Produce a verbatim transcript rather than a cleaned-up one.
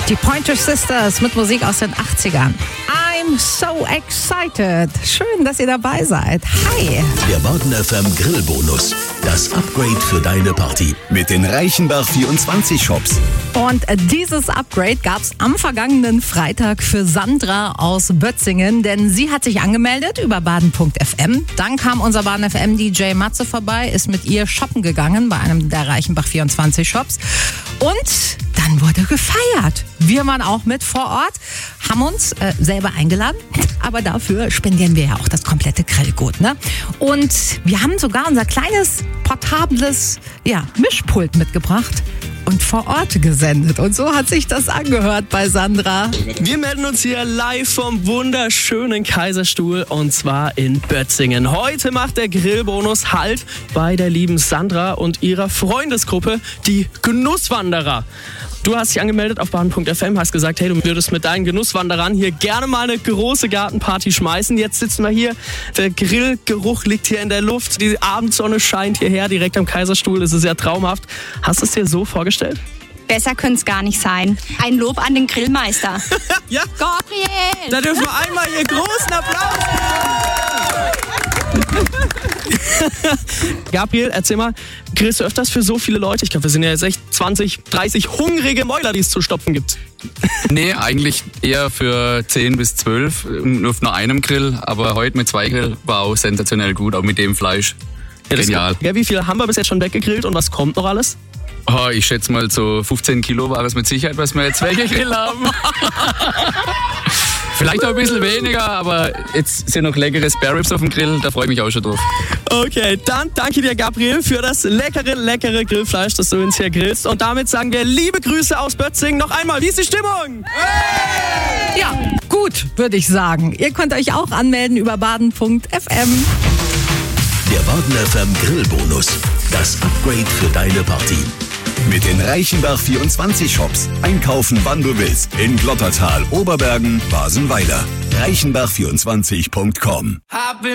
Die Pointer Sisters mit Musik aus den achtzigern. I'm so excited. Schön, dass ihr dabei seid. Hi. Der Baden F M Grillbonus. Das Upgrade für deine Party. Mit den Reichenbach vierundzwanzig Shops. Und dieses Upgrade gab es am vergangenen Freitag für Sandra aus Bötzingen, denn sie hat sich angemeldet über baden punkt f m. Dann kam unser Baden F M D J Matze vorbei, ist mit ihr shoppen gegangen bei einem der Reichenbach vierundzwanzig Shops. Und dann wurde gefeiert. Wir waren auch mit vor Ort, haben uns äh, selber eingeladen, aber dafür spendieren wir ja auch das komplette Grillgut, ne? Und wir haben sogar unser kleines, portables ja, Mischpult mitgebracht und vor Ort gesendet. Und so hat sich das angehört bei Sandra. Wir melden uns hier live vom wunderschönen Kaiserstuhl und zwar in Bötzingen. Heute macht der Grillbonus Halt bei der lieben Sandra und ihrer Freundesgruppe, die Genusswanderer. Du hast dich angemeldet auf baden punkt f m, hast gesagt, hey, du würdest mit deinen Genusswanderern hier gerne mal eine große Gartenparty schmeißen. Jetzt sitzen wir hier, der Grillgeruch liegt hier in der Luft, die Abendsonne scheint hierher, direkt am Kaiserstuhl, das ist ja traumhaft. Hast du es dir so vorgestellt? Besser könnte es gar nicht sein. Ein Lob an den Grillmeister. Ja, Gabriel! Da dürfen wir einmal hier großen Applaus geben. Gabriel, erzähl mal, grillst du öfters für so viele Leute? Ich glaube, wir sind ja jetzt echt zwanzig, dreißig hungrige Mäuler, die es zu stopfen gibt. Nee, eigentlich eher für zehn bis zwölf, nur auf nur einem Grill. Aber heute mit zwei Grill war auch sensationell gut, auch mit dem Fleisch. Genial. Ja, wie viel haben wir bis jetzt schon weggegrillt und was kommt noch alles? Oh, ich schätze mal so fünfzehn Kilo war es mit Sicherheit, was wir jetzt weggegrillt haben. Vielleicht auch ein bisschen weniger, aber jetzt sind noch leckere Spare Ribs auf dem Grill, da freue ich mich auch schon drauf. Okay, dann danke dir, Gabriel, für das leckere, leckere Grillfleisch, das du uns hier grillst. Und damit sagen wir liebe Grüße aus Bötzingen. Noch einmal, wie ist die Stimmung? Hey! Ja, gut, würde ich sagen. Ihr könnt euch auch anmelden über baden punkt f m. Der Baden F M Grillbonus. Das Upgrade für deine Party. Mit den Reichenbach vierundzwanzig Shops. Einkaufen, wann du willst. In Glottertal, Oberbergen, Basenweiler. reichenbach vierundzwanzig punkt com